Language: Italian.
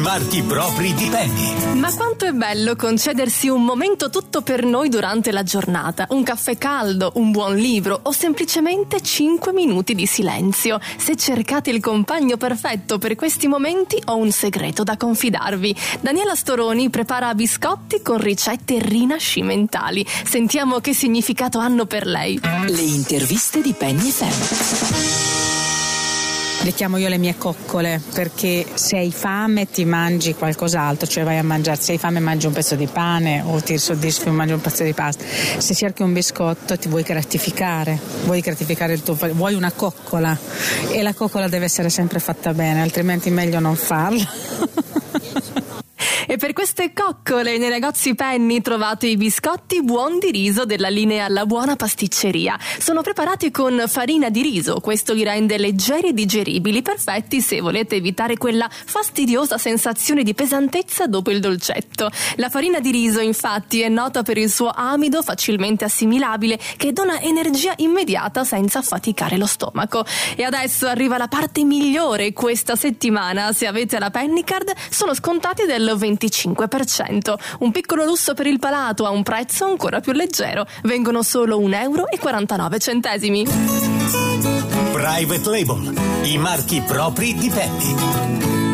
Marchi propri di Penny. Ma quanto è bello concedersi un momento tutto per noi durante la giornata. Un caffè caldo, un buon libro o semplicemente 5 minuti di silenzio. Se cercate il compagno perfetto per questi momenti, ho un segreto da confidarvi. Daniela Storoni prepara biscotti con ricette rinascimentali. Sentiamo che significato hanno per lei. Le interviste di Penny FM. Le chiamo io le mie coccole, perché se hai fame ti mangi qualcos'altro, cioè vai a mangiare, se hai fame mangi un pezzo di pane o ti soddisfi e mangi un pezzo di pasta. Se cerchi un biscotto ti vuoi gratificare il tuo, vuoi una coccola, e la coccola deve essere sempre fatta bene, altrimenti meglio non farla. E per queste coccole nei negozi Penny trovate i biscotti buon di riso della linea La Buona Pasticceria. Sono preparati con farina di riso, questo li rende leggeri e digeribili, perfetti se volete evitare quella fastidiosa sensazione di pesantezza dopo il dolcetto. La farina di riso infatti è nota per il suo amido facilmente assimilabile che dona energia immediata senza affaticare lo stomaco. E adesso arriva la parte migliore questa settimana: se avete la Penny Card sono scontati del 25%. Un piccolo lusso per il palato a un prezzo ancora più leggero. Vengono solo €1,49. Private Label, i marchi propri di Penny.